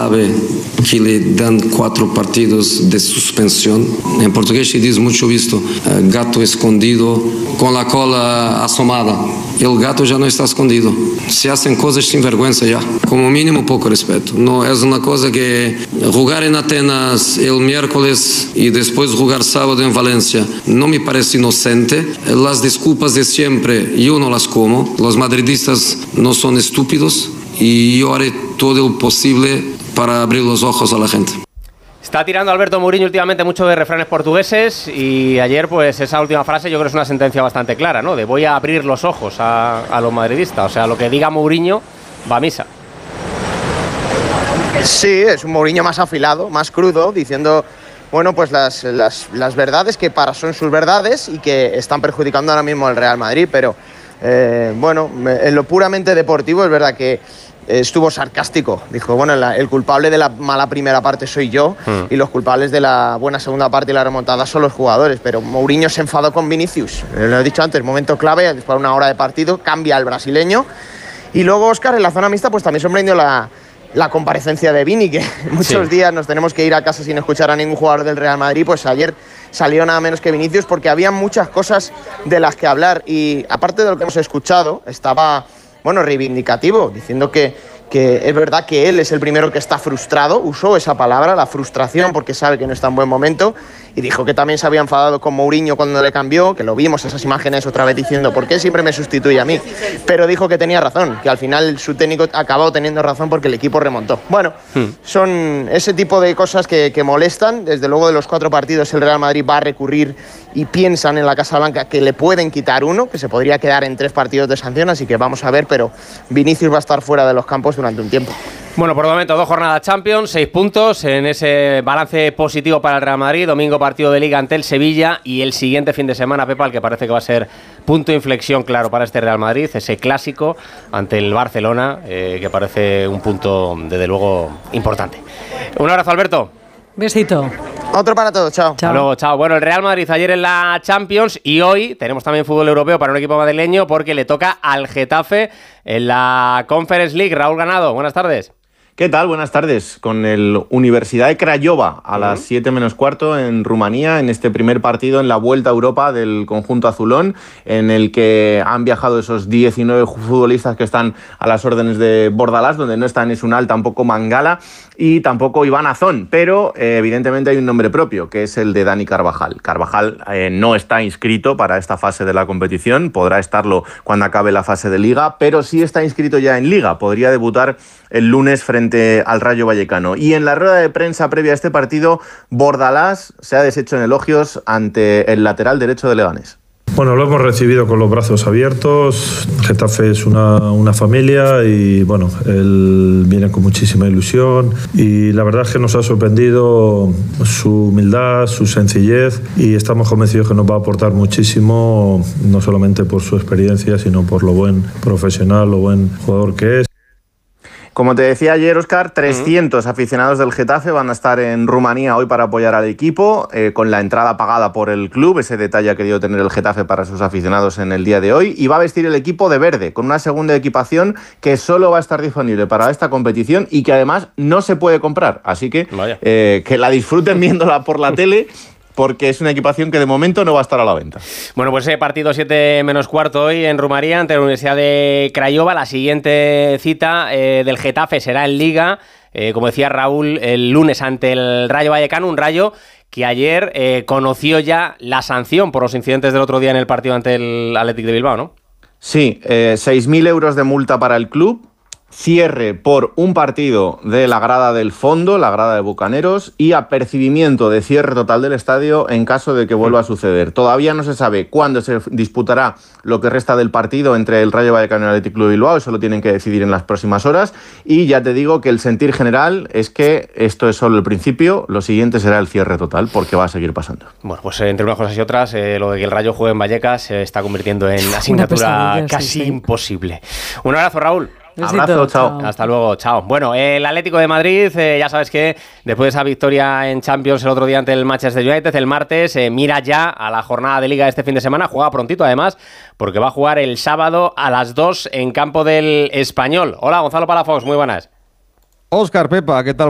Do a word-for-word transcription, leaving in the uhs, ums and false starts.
sabe que le dan cuatro partidos de suspensión. En portugués se dice mucho visto, uh, gato escondido con la cola asomada. El gato ya no está escondido. Se hacen cosas sin vergüenza ya. Como mínimo poco respeto. No es una cosa que jugar en Atenas el miércoles y después jugar sábado en Valencia no me parece inocente. Las disculpas de siempre yo no las como. Los madridistas no son estúpidos y yo haré todo lo posible para abrir los ojos a la gente. Está tirando Alberto Mourinho últimamente mucho de refranes portugueses y ayer pues esa última frase yo creo que es una sentencia bastante clara, ¿no? De voy a abrir los ojos a, a los madridistas, o sea, lo que diga Mourinho va a misa. Sí, es un Mourinho más afilado, más crudo, diciendo, bueno, pues las, las, las verdades que para son sus verdades y que están perjudicando ahora mismo al Real Madrid, pero eh, bueno, en lo puramente deportivo es verdad que estuvo sarcástico, dijo, bueno, la, el culpable de la mala primera parte soy yo mm. y los culpables de la buena segunda parte y la remontada son los jugadores, pero Mourinho se enfadó con Vinicius, lo he dicho antes, momento clave, después de una hora de partido, cambia al brasileño y luego Óscar en la zona mixta pues también sorprendió la, la comparecencia de Vini, que muchos sí. días nos tenemos que ir a casa sin escuchar a ningún jugador del Real Madrid, pues ayer salió nada menos que Vinicius porque había muchas cosas de las que hablar y aparte de lo que hemos escuchado, estaba... bueno, reivindicativo, diciendo que, que es verdad que él es el primero que está frustrado, usó esa palabra, la frustración, porque sabe que no está en buen momento, y dijo que también se había enfadado con Mourinho cuando le cambió, que lo vimos esas imágenes otra vez diciendo, ¿por qué siempre me sustituye a mí? Pero dijo que tenía razón, que al final su técnico acabó teniendo razón porque el equipo remontó. Bueno, hmm. son ese tipo de cosas que, que molestan, desde luego de los cuatro partidos el Real Madrid va a recurrir y piensan en la Casa Blanca que le pueden quitar uno, que se podría quedar en tres partidos de sanción, así que vamos a ver, pero Vinicius va a estar fuera de los campos durante un tiempo. Bueno, por el momento dos jornadas Champions, seis puntos en ese balance positivo para el Real Madrid, domingo partido de Liga ante el Sevilla y el siguiente fin de semana, Pepa, el que parece que va a ser punto de inflexión claro para este Real Madrid, ese clásico ante el Barcelona, eh, que parece un punto desde luego importante. Un abrazo, Alberto. Besito. Otro para todos, chao. Hasta luego, chao. Bueno, el Real Madrid ayer en la Champions y hoy tenemos también fútbol europeo para un equipo madrileño porque le toca al Getafe en la Conference League. Raúl Ganado, buenas tardes. ¿Qué tal? Buenas tardes. Con el Universidad de Craiova a uh-huh. las siete menos cuarto en Rumanía, en este primer partido en la Vuelta a Europa del conjunto azulón, en el que han viajado esos diecinueve futbolistas que están a las órdenes de Bordalás, donde no están Esunal, tampoco Mangala y tampoco Iván Azón, pero eh, evidentemente hay un nombre propio, que es el de Dani Carvajal. Carvajal eh, no está inscrito para esta fase de la competición, podrá estarlo cuando acabe la fase de Liga, pero sí está inscrito ya en Liga, podría debutar el lunes frente al Rayo Vallecano. Y en la rueda de prensa previa a este partido, Bordalás se ha deshecho en elogios ante el lateral derecho de Leganés. Bueno, lo hemos recibido con los brazos abiertos. Getafe es una, una familia y bueno, él viene con muchísima ilusión y la verdad es que nos ha sorprendido su humildad, su sencillez y estamos convencidos que nos va a aportar muchísimo, no solamente por su experiencia, sino por lo buen profesional, lo buen jugador que es. Como te decía ayer, Óscar, trescientos uh-huh. aficionados del Getafe van a estar en Rumanía hoy para apoyar al equipo, eh, con la entrada pagada por el club. Ese detalle ha querido tener el Getafe para sus aficionados en el día de hoy. Y va a vestir el equipo de verde, con una segunda equipación que solo va a estar disponible para esta competición y que además no se puede comprar. Así que eh, que la disfruten viéndola por la tele, porque es una equipación que de momento no va a estar a la venta. Bueno, pues ese partido siete menos cuarto hoy en Rumanía ante la Universidad de Craiova. La siguiente cita eh, del Getafe será en Liga, eh, como decía Raúl, el lunes ante el Rayo Vallecano, un Rayo que ayer eh, conoció ya la sanción por los incidentes del otro día en el partido ante el Athletic de Bilbao, ¿no? Sí, eh, seis mil euros de multa para el club, cierre por un partido de la grada del fondo, la grada de Bucaneros, y apercibimiento de cierre total del estadio en caso de que vuelva a suceder. Todavía no se sabe cuándo se disputará lo que resta del partido entre el Rayo Vallecano y el Athletic Club de Bilbao, eso lo tienen que decidir en las próximas horas, y ya te digo que el sentir general es que esto es solo el principio, lo siguiente será el cierre total, porque va a seguir pasando. Bueno, pues entre unas cosas y otras, eh, lo de que el Rayo juegue en Vallecas se está convirtiendo en asignatura casi sí, sí. imposible. Un abrazo, Raúl. Abrazo, chao. Hasta luego, chao. Bueno, el Atlético de Madrid, eh, ya sabes que después de esa victoria en Champions el otro día ante el Manchester United, el martes, eh, mira ya a la jornada de Liga de este fin de semana, juega prontito además, porque va a jugar el sábado a las dos en campo del Español. Hola, Gonzalo Palafox, muy buenas. Óscar, Pepa, ¿qué tal?